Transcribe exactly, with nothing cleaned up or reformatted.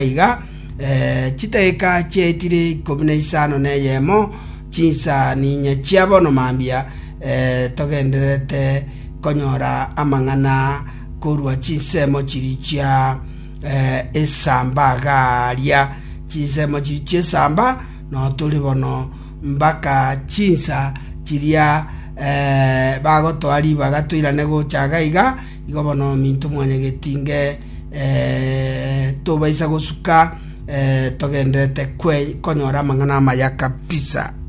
iga eh chiteka chetire komune isano ne yemo chinsa ninye chiabono mambia eh togenderete konyora amangana korwa chinsemo chirichia eh esamba garia chinsemo chirichia samba no tulibono mbaka chinsa chiria eh bagotwari bagatwirane gochaga iga igobono mintu mwanya getinge eh tobaisa gosuka eh togendete kwe konyora mangana maya kabisa.